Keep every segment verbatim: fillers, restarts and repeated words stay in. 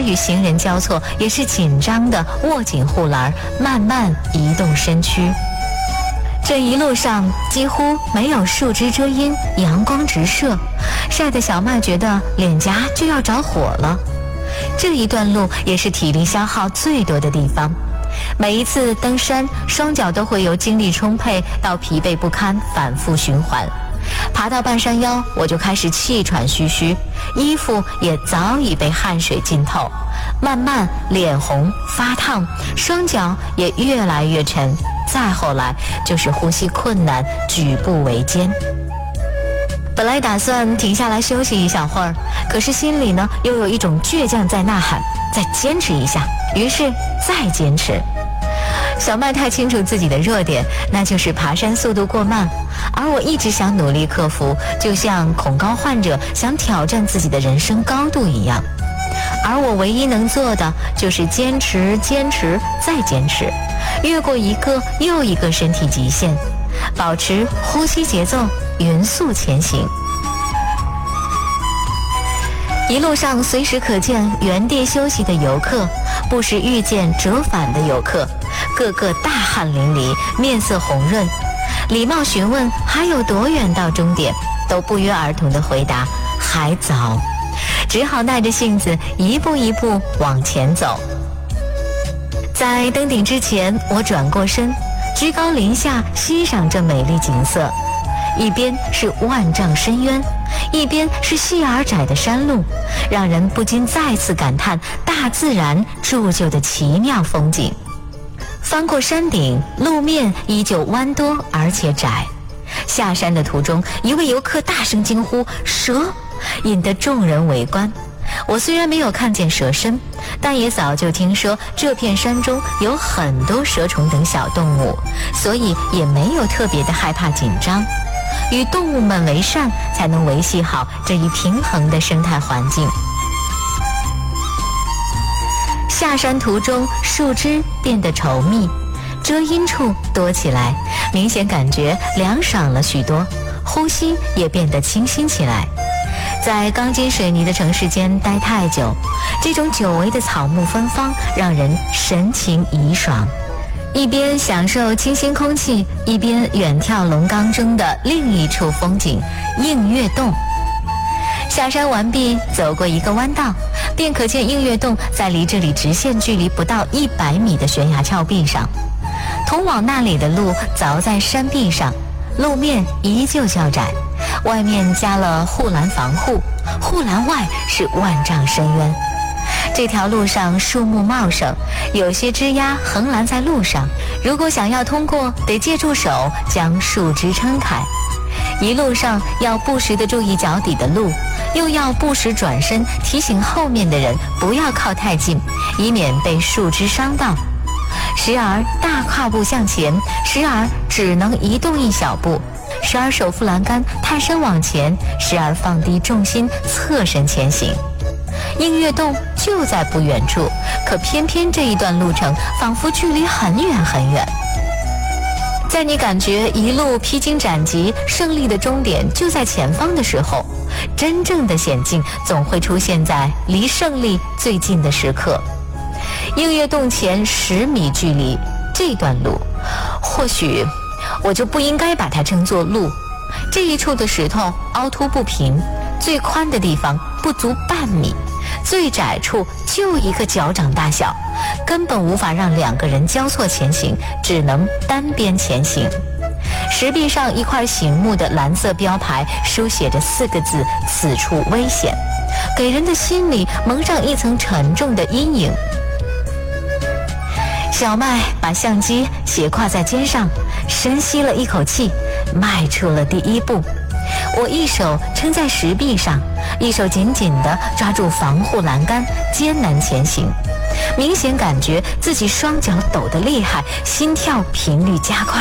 与行人交错，也是紧张地握紧护栏，慢慢移动身躯。这一路上几乎没有树枝遮阴，阳光直射，晒得小麦觉得脸颊就要着火了。这一段路也是体力消耗最多的地方，每一次登山，双脚都会由精力充沛到疲惫不堪反复循环。爬到半山腰，我就开始气喘吁吁，衣服也早已被汗水浸透，慢慢脸红发烫，双脚也越来越沉，再后来就是呼吸困难，举步维艰。本来打算停下来休息一小会儿，可是心里呢又有一种倔强在呐喊，再坚持一下，于是再坚持。小麦太清楚自己的弱点，那就是爬山速度过慢，而我一直想努力克服，就像恐高患者想挑战自己的人生高度一样。而我唯一能做的就是坚持坚持再坚持，越过一个又一个身体极限，保持呼吸节奏，匀速前行。一路上随时可见原地休息的游客，不时遇见折返的游客，个个大汗淋漓，面色红润，礼貌询问还有多远到终点，都不约而同地回答还早，只好耐着性子一步一步往前走。在登顶之前，我转过身，居高临下欣赏这美丽景色，一边是万丈深渊，一边是细而窄的山路，让人不禁再次感叹大自然铸就的奇妙风景。翻过山顶，路面依旧弯多而且窄。下山的途中，一位游客大声惊呼蛇，引得众人围观。我虽然没有看见蛇身，但也早就听说这片山中有很多蛇虫等小动物，所以也没有特别的害怕紧张。与动物们为善，才能维系好这一平衡的生态环境。下山途中，树枝变得稠密，遮阴处多起来，明显感觉凉爽了许多，呼吸也变得清新起来。在钢筋水泥的城市间待太久，这种久违的草木芬芳让人神情怡爽。一边享受清新空气，一边远眺龙岗中的另一处风景映月洞。下山完毕，走过一个弯道，便可见映月洞在离这里直线距离不到一百米的悬崖峭壁上。通往那里的路凿在山壁上，路面依旧较窄，外面加了护栏防护，护栏外是万丈深渊。这条路上树木茂盛，有些枝桠横拦在路上，如果想要通过，得借助手将树枝撑开。一路上要不时地注意脚底的路，又要不时转身提醒后面的人不要靠太近，以免被树枝伤到。时而大跨步向前，时而只能移动一小步，时而手扶栏杆探身往前，时而放低重心侧身前行。映月洞就在不远处，可偏偏这一段路程仿佛距离很远很远。在你感觉一路披荆斩棘，胜利的终点就在前方的时候，真正的险境总会出现在离胜利最近的时刻。映月洞前十米距离，这段路或许我就不应该把它称作路。这一处的石头凹凸不平，最宽的地方不足半米，最窄处就一个脚掌大小，根本无法让两个人交错前行，只能单边前行。石壁上一块醒目的蓝色标牌书写着四个字：此处危险，给人的心里蒙上一层沉重的阴影。小麦把相机斜挎在肩上，深吸了一口气，迈出了第一步。我一手撑在石壁上，一手紧紧地抓住防护栏杆，艰难前行。明显感觉自己双脚抖得厉害，心跳频率加快。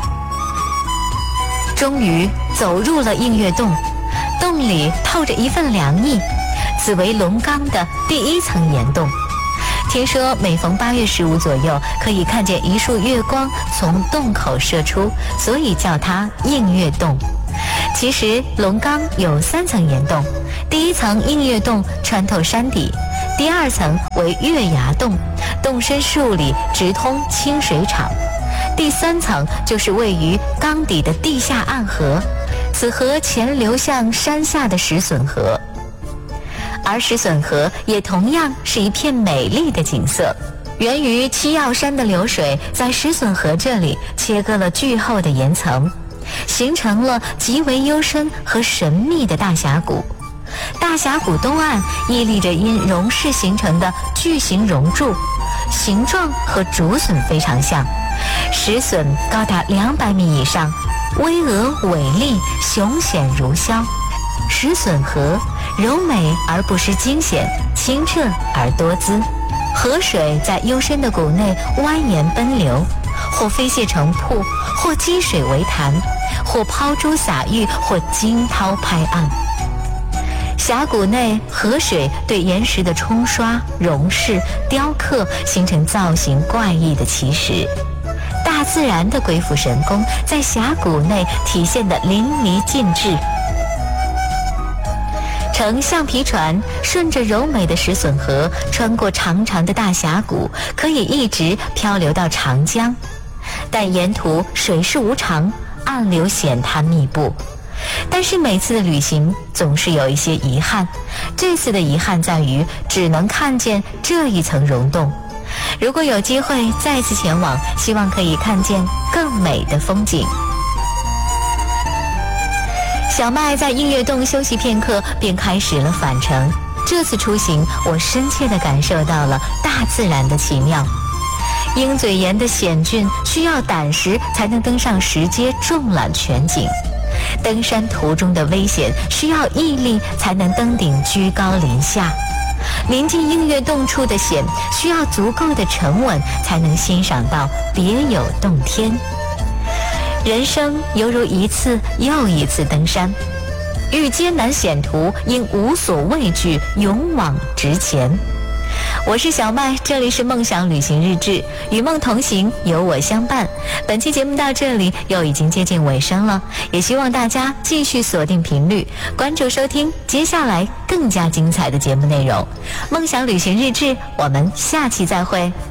终于走入了映月洞，洞里透着一份凉意，此为龙岗的第一层岩洞。听说每逢八月十五左右，可以看见一束月光从洞口射出，所以叫它映月洞。其实龙岗有三层岩洞，第一层映月洞穿透山底， 第二层为月牙洞，洞深数里，直通清水厂。第三层就是位于缸底的地下暗河，此河前流向山下的石笋河，而石笋河也同样是一片美丽的景色。源于七曜山的流水在石笋河这里切割了巨厚的岩层，形成了极为幽深和神秘的大峡谷。大峡谷东岸屹立着因溶蚀形成的巨型熔柱，形状和竹笋非常像。石笋高达两百米以上，巍峨伟丽，雄险如枭。石笋河柔美而不失惊险，清澈而多姿。河水在幽深的谷内蜿蜒奔流，或飞泻成瀑，或积水为潭，或抛珠洒玉，或惊涛拍岸。峡谷内河水对岩石的冲刷、溶蚀、雕刻，形成造型怪异的奇石。大自然的鬼斧神工在峡谷内体现得淋漓尽致。乘橡皮船顺着柔美的石笋河，穿过长长的大峡谷，可以一直漂流到长江。但沿途水势无常，暗流险滩密布。但是每次的旅行总是有一些遗憾，这次的遗憾在于只能看见这一层溶洞。如果有机会再次前往，希望可以看见更美的风景。小麦在映月洞休息片刻，便开始了返程。这次出行，我深切地感受到了大自然的奇妙。鹰嘴岩的险峻，需要胆识才能登上石阶纵览全景；登山途中的危险，需要毅力才能登顶居高临下；临近映月洞处的险，需要足够的沉稳才能欣赏到别有洞天。人生犹如一次又一次登山，遇艰难险途，应无所畏惧，勇往直前。我是小麦，这里是梦想旅行日志，与梦同行，有我相伴。本期节目到这里又已经接近尾声了，也希望大家继续锁定频率，关注收听接下来更加精彩的节目内容。梦想旅行日志，我们下期再会。